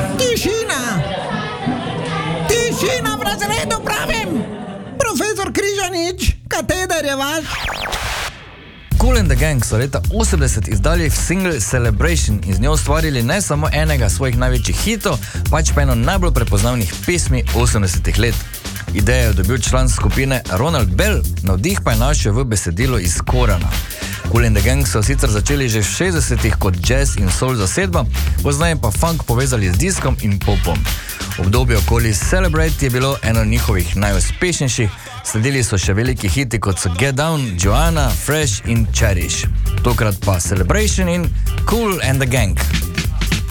Tišina! Tišina v razredu, pravim! Profesor Križanič, kateder je vaš? Kool and the Gang so leta 80 izdali single Celebration in z njo ustvarili ne samo enega svojih največjih hitov, pač pa eno najbolj prepoznavnih pesmi 80-ih let. Idejo je dobil član skupine Ronald Bell, navdih pa je našel v besedilu iz Korana. Kool and the Gang so sicer začeli že v 60-ih kot jazz in soul zasedba, poznaje pa funk povezali z diskom in popom. Obdobje okoli Celebrate je bilo eno njihovih najuspešnejših, sledili so še veliki hiti kot so Get Down, Joanna, Fresh in Cherish. Tokrat pa Celebration in Kool and the Gang.